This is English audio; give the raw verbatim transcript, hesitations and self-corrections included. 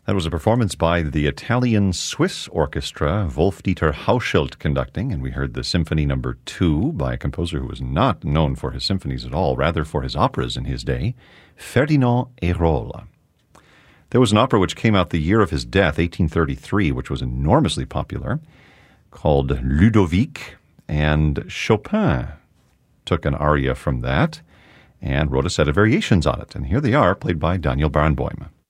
That was a performance by the Italian-Swiss orchestra, Wolf-Dieter Hauschild conducting, and we heard the Symphony Number Two by a composer who was not known for his symphonies at all, rather for his operas in his day, Ferdinand Hérold. There was an opera which came out the year of his death, eighteen thirty-three, which was enormously popular, called Ludovic, and Chopin took an aria from that and wrote a set of variations on it. And here they are, played by Daniel Barenboim.